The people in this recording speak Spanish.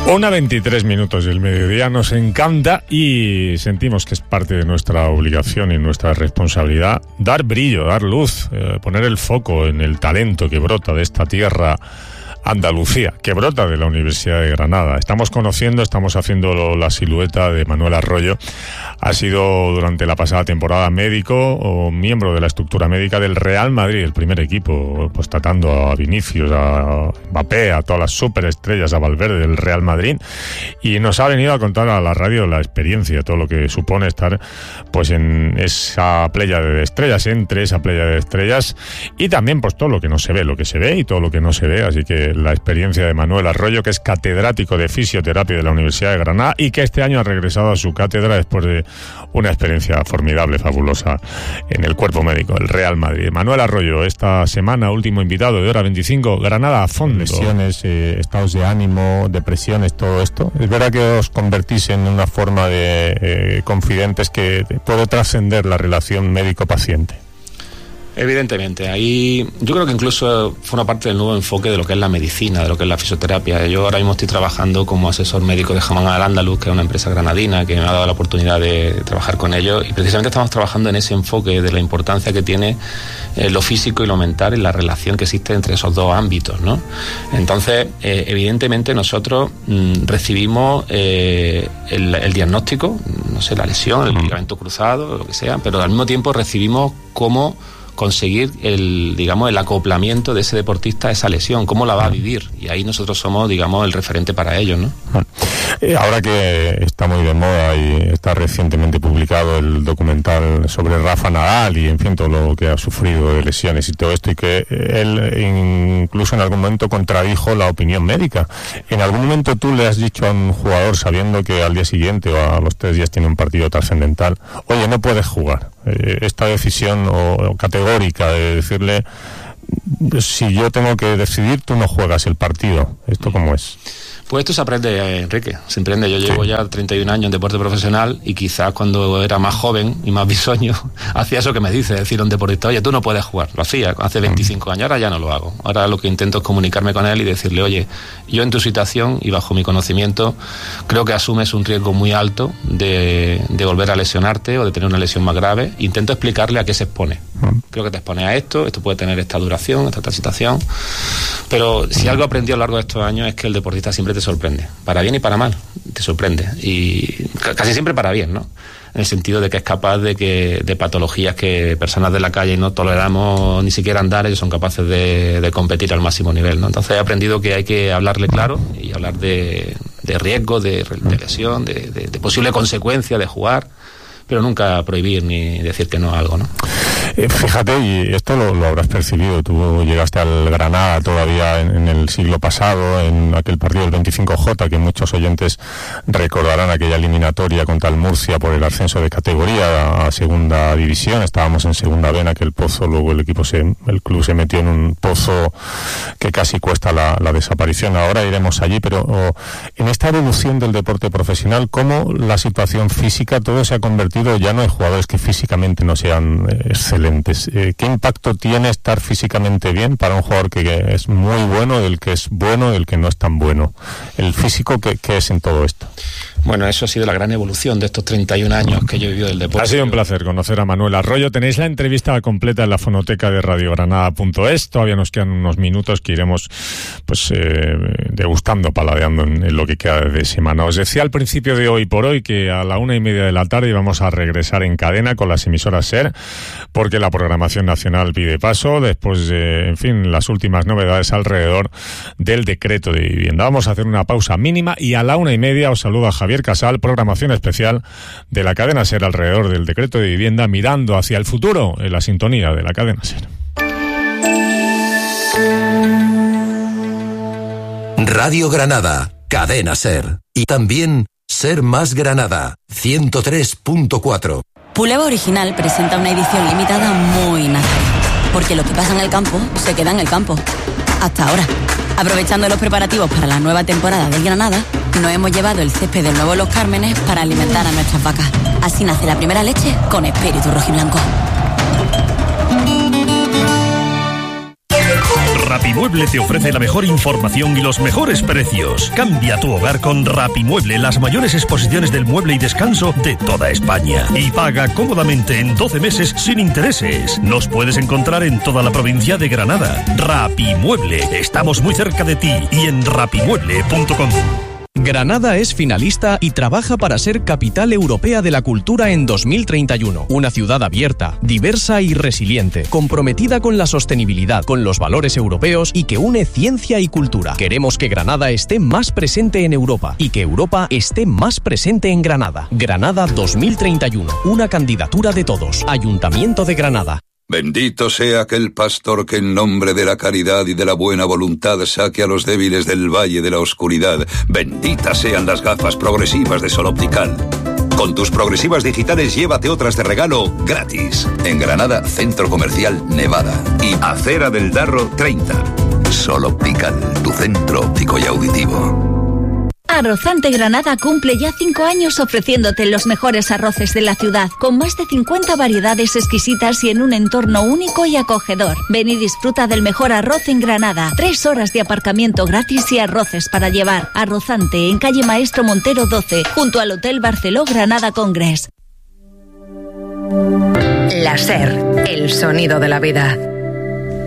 1:23 del mediodía, nos encanta y sentimos que es parte de nuestra obligación y nuestra responsabilidad dar brillo, dar luz, poner el foco en el talento que brota de esta tierra Andalucía, que brota de la Universidad de Granada. Estamos haciendo la silueta de Manuel Arroyo. Ha sido durante la pasada temporada médico o miembro de la estructura médica del Real Madrid, el primer equipo, pues tratando a Vinicius, a Mbappé, a todas las superestrellas, a Valverde del Real Madrid, y nos ha venido a contar a la radio la experiencia, todo lo que supone estar pues en esa playa de estrellas, entre esa playa de estrellas, y también pues todo lo que no se ve, lo que se ve y todo lo que no se ve. Así que la experiencia de Manuel Arroyo, que es catedrático de fisioterapia de la Universidad de Granada y que este año ha regresado a su cátedra después de una experiencia formidable, fabulosa en el cuerpo médico, el Real Madrid. Manuel Arroyo, esta semana último invitado de Hora 25, Granada a fondo. Lesiones, estados de ánimo, depresiones, todo esto. Es verdad que os convertís en una forma de confidentes que puede trascender la relación médico-paciente. Evidentemente, ahí yo creo que incluso forma parte del nuevo enfoque de lo que es la medicina, de lo que es la fisioterapia. Yo ahora mismo estoy trabajando como asesor médico de Hammam Al-Andalus, que es una empresa granadina que me ha dado la oportunidad de trabajar con ellos, y precisamente estamos trabajando en ese enfoque de la importancia que tiene lo físico y lo mental y la relación que existe entre esos dos ámbitos, ¿no? Entonces, evidentemente nosotros recibimos el diagnóstico, no sé, la lesión, el ligamento cruzado, lo que sea, pero al mismo tiempo recibimos cómo conseguir el acoplamiento de ese deportista a esa lesión, cómo la va a vivir, y ahí nosotros somos, el referente para ellos, ¿no? Ahora que está muy de moda y está recientemente publicado el documental sobre Rafa Nadal y en fin todo lo que ha sufrido de lesiones y todo esto, y que él incluso en algún momento contradijo la opinión médica. ¿En algún momento tú le has dicho a un jugador, sabiendo que al día siguiente o a los 3 días tiene un partido trascendental, oye, no puedes jugar? Esta decisión o categórica de decirle, si yo tengo que decidir, tú no juegas el partido. ¿Esto cómo es? Pues esto se aprende, Enrique, se aprende. Yo llevo ya 31 años en deporte profesional y quizás cuando era más joven y más bisoño hacía eso que me dice, decir a un deportista, oye, tú no puedes jugar. Lo hacía hace 25 años, ahora ya no lo hago. Ahora lo que intento es comunicarme con él y decirle, oye, yo en tu situación y bajo mi conocimiento creo que asumes un riesgo muy alto de volver a lesionarte o de tener una lesión más grave. Intento explicarle a qué se expone. Creo que te expone a esto puede tener esta duración, esta situación. Pero si algo aprendí a lo largo de estos años es que el deportista siempre te sorprende, para bien y para mal, te sorprende, y casi siempre para bien, ¿no? En el sentido de que es capaz de patologías que personas de la calle no toleramos ni siquiera andar, ellos son capaces de competir al máximo nivel, ¿no? Entonces he aprendido que hay que hablarle claro y hablar de riesgo, de lesión, de posible consecuencia de jugar, pero nunca prohibir ni decir que no a algo, ¿no? Fíjate, y esto lo habrás percibido, tú llegaste al Granada todavía en el siglo pasado, en aquel partido del 25J, que muchos oyentes recordarán, aquella eliminatoria contra el Murcia por el ascenso de categoría a segunda división. Estábamos en segunda B en aquel pozo, luego el club se metió en un pozo que casi cuesta la desaparición. Ahora iremos allí, pero en esta evolución del deporte profesional, ¿cómo la situación física, todo se ha convertido, ya no hay jugadores que físicamente no sean excelentes? ¿Qué impacto tiene estar físicamente bien para un jugador que es muy bueno, del que es bueno, del que no es tan bueno? ¿El físico qué es en todo esto? Bueno, eso ha sido la gran evolución de estos 31 años que yo he vivido del deporte. Ha sido un placer conocer a Manuel Arroyo. Tenéis la entrevista completa en la fonoteca de radiogranada.es. Todavía nos quedan unos minutos que iremos degustando, paladeando en lo que queda de semana. Os decía al principio de Hoy por Hoy que a la 1:30 de la tarde íbamos a regresar en cadena con las emisoras SER, porque la programación nacional pide paso después de, en fin, las últimas novedades alrededor del decreto de vivienda. Vamos a hacer una pausa mínima y a la 1:30 os saluda Javier Casal, programación especial de la cadena SER alrededor del decreto de vivienda, mirando hacia el futuro en la sintonía de la cadena SER. Radio Granada, cadena SER. Y también SER más Granada, 103.4. Puleva Original presenta una edición limitada muy nazi, porque lo que pasa en el campo se queda en el campo. Hasta ahora. Aprovechando los preparativos para la nueva temporada del Granada, nos hemos llevado el césped del nuevo Los Cármenes para alimentar a nuestras vacas. Así nace la primera leche con espíritu rojiblanco. Rapimueble te ofrece la mejor información y los mejores precios. Cambia tu hogar con Rapimueble, las mayores exposiciones del mueble y descanso de toda España. Y paga cómodamente en 12 meses sin intereses. Nos puedes encontrar en toda la provincia de Granada. Rapimueble, estamos muy cerca de ti y en rapimueble.com. Granada es finalista y trabaja para ser capital europea de la cultura en 2031. Una ciudad abierta, diversa y resiliente, comprometida con la sostenibilidad, con los valores europeos y que une ciencia y cultura. Queremos que Granada esté más presente en Europa y que Europa esté más presente en Granada. Granada 2031, una candidatura de todos. Ayuntamiento de Granada. Bendito sea aquel pastor que en nombre de la caridad y de la buena voluntad saque a los débiles del valle de la oscuridad. Benditas sean las gafas progresivas de Sol Optical. Con tus progresivas digitales llévate otras de regalo gratis. En Granada, Centro Comercial Nevada y Acera del Darro 30. Sol Optical, tu centro óptico y auditivo. Arrozante Granada cumple ya 5 años ofreciéndote los mejores arroces de la ciudad, con más de 50 variedades exquisitas y en un entorno único y acogedor. Ven y disfruta del mejor arroz en Granada. 3 horas de aparcamiento gratis y arroces para llevar. Arrozante en calle Maestro Montero 12, junto al Hotel Barceló Granada Congress. La SER, el sonido de la vida.